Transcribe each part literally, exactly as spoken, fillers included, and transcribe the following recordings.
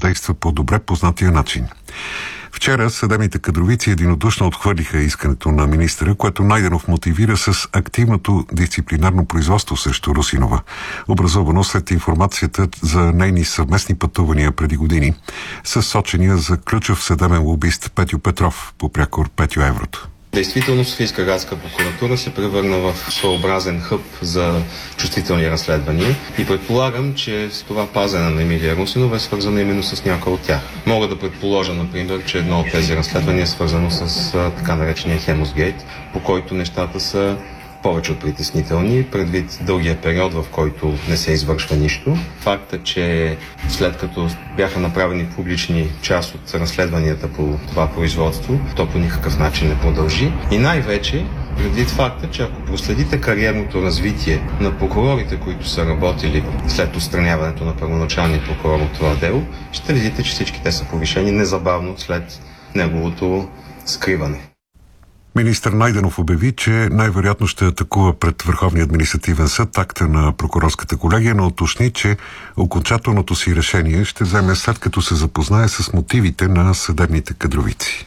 действа по добре познатия начин. Вчера съдебните кадровици единодушно отхвърлиха искането на министъра, което Найденов мотивира с активното дисциплинарно производство срещу Русинова, образовано след информацията за нейни съвместни пътувания преди години, с сочения за ключов съдебен лобист Петю Петров, по прякор Петю Еврото. Действително Софийска градска прокуратура се превърна в своеобразен хъб за чувствителни разследвания и предполагам, че с това пазене на Емилия Русинова е свързано именно с някои от тях. Мога да предположа, например, че едно от тези разследвания е свързано с а, така наречения Хемосгейт, по който нещата са повече от притеснителни, предвид дългия период, в който не се извършва нищо. Факта, че след като бяха направени публични част от разследванията по това производство, то по никакъв начин не продължи. И най-вече предвид факта, че ако проследите кариерното развитие на прокурорите, които са работили след отстраняването на първоначалния прокурор от това дело, ще видите, че всички те са повишени незабавно след неговото скриване. Министър Найденов обяви, че най-вероятно ще атакува пред Върховния административен съд акта на прокурорската колегия, но уточни, че окончателното си решение ще вземе след като се запознае с мотивите на съдебните кадровици.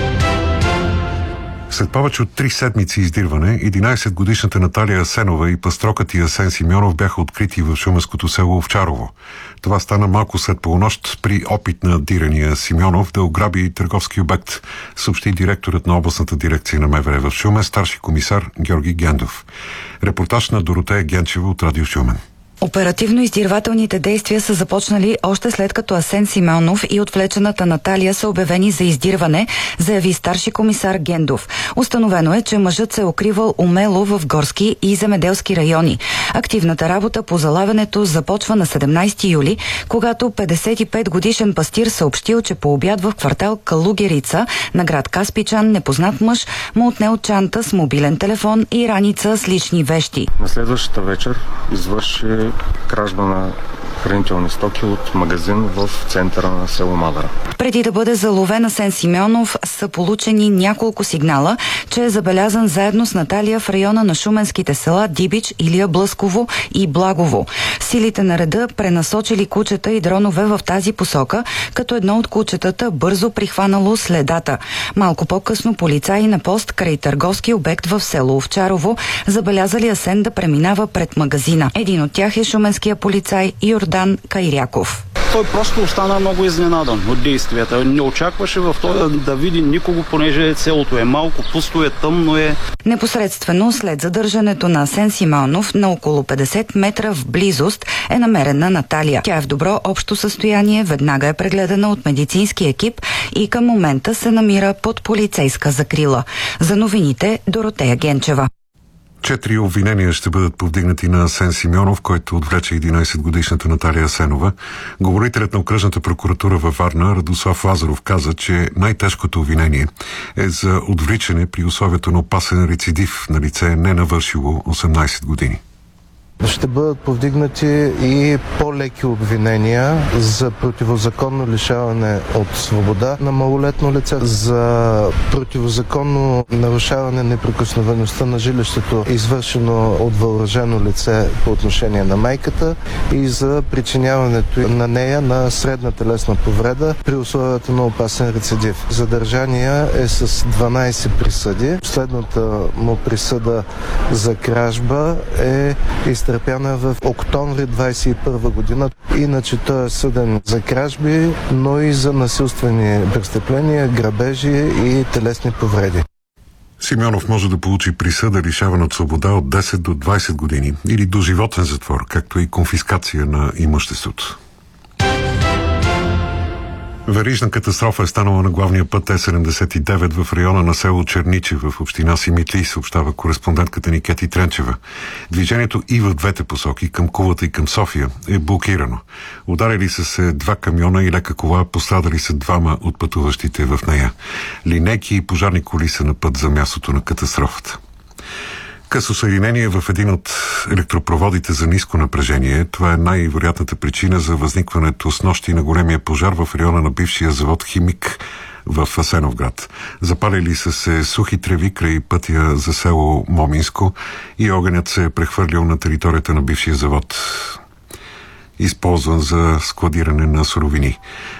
След повече от три седмици издирване, единайсетгодишната Наталия Асенова и пастрокът й Асен Симеонов бяха открити в шуменското село Овчарово. Това стана малко след полунощ при опит на дирания Симеонов да ограби търговски обект, съобщи директорът на областната дирекция на МВР в Шумен, старши комисар Георги Гендов. Репортаж на Доротея Генчева от Радио Шумен. Оперативно-издирвателните действия са започнали още след като Асен Симеонов и отвлечената Наталия са обявени за издирване, заяви старши комисар Гендов. Установено е, че мъжът се е укривал умело в горски и земеделски райони. Активната работа по залавянето започва на седемнайсети юли, когато петдесет и пет годишен пастир съобщил, че по обяд в квартал Калугерица на град Каспичан непознат мъж му отнел чанта с мобилен телефон и раница с лични вещи. На следващата вечер извърши кражба на хранителни стоки от магазин в центъра на село Мадара. Преди да бъде заловен Асен Симеонов, са получени няколко сигнала, че е забелязан заедно с Наталия в района на шуменските села Дибич, Илия Блъсково и Благово. Силите на реда пренасочили кучета и дронове в тази посока, като едно от кучетата бързо прихванало следата. Малко по-късно полицаи на пост край търговски обект в село Овчарово забелязали Асен да преминава пред магазина. Един от тях е шуменския полицай Йордан Кайряков. Той просто остана много изненадан от действията. Не очакваше в това да види никого, понеже селото е малко, пусто е, тъмно е. Непосредствено след задържането на Асен Симеонов на около петдесет метра в близост е намерена Наталия. Тя е в добро общо състояние, веднага е прегледана от медицински екип и към момента се намира под полицейска закрила. За новините Доротея Генчева. Четири обвинения ще бъдат повдигнати на Асен Симеонов, който отвлече единайсетгодишната Наталия Асенова. Говорителят на окръжната прокуратура във Варна, Радослав Лазаров, каза, че най-тежкото обвинение е за отвличане при условието на опасен рецидив на лице не навършило осемнайсет години. Ще бъдат повдигнати и по-леки обвинения за противозаконно лишаване от свобода на малолетно лице, за противозаконно нарушаване неприкосновеността на жилището, извършено от въоръжено лице по отношение на майката, и за причиняването на нея на средна телесна повреда при условията на опасен рецидив. Задържания е с дванайсет присъди. Последната му присъда за кражба е изтърпена в октомври двайсет и първа година. Иначе той е съден за кражби, но и за насилствени престъпления, грабежи и телесни повреди. Симеонов може да получи присъда лишаване от свобода от десет до двайсет години или доживотен затвор, както и конфискация на имуществото. Верижна катастрофа е станала на главния път Е седемдесет и девет в района на село Черничи в община Симитли, съобщава кореспондентката ни Кети Тренчева. Движението и в двете посоки, към Кулата и към София, е блокирано. Ударили са се два камиона и лека кола, пострадали са двама от пътуващите в нея. Линейки и пожарни коли са на път за мястото на катастрофата. Късо съединение в един от електропроводите за ниско напрежение. Това е най-вероятната причина за възникването с нощи на големия пожар в района на бившия завод Химик в Асеновград. Запалили са се сухи треви край пътя за село Моминско и огънят се е прехвърлил на територията на бившия завод, използван за складиране на суровини.